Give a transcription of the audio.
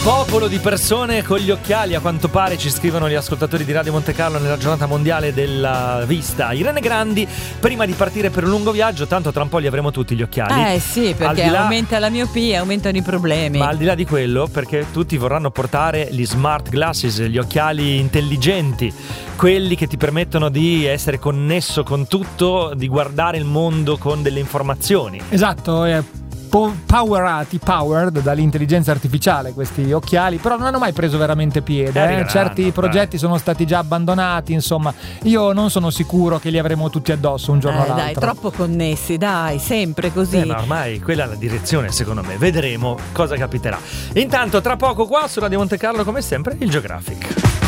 Popolo di persone con gli occhiali, a quanto pare, ci scrivono gli ascoltatori di Radio Monte Carlo nella giornata mondiale della vista. Irene Grandi, prima di partire per un lungo viaggio, tanto tra un po' li avremo tutti gli occhiali. Sì, perché aumenta la miopia, aumentano i problemi. Ma al di là di quello, perché tutti vorranno portare gli smart glasses, gli occhiali intelligenti, quelli che ti permettono di essere connesso con tutto, di guardare il mondo con delle informazioni. Esatto, powered dall'intelligenza artificiale questi occhiali, però non hanno mai preso veramente piede. Certi progetti sono stati già abbandonati, insomma io non sono sicuro che li avremo tutti addosso un giorno o l'altro. Dai, troppo connessi, dai, sempre così. Ma ormai quella è la direzione, secondo me. Vedremo cosa capiterà. Intanto tra poco qua su Radio Monte Carlo, come sempre, il Geographic.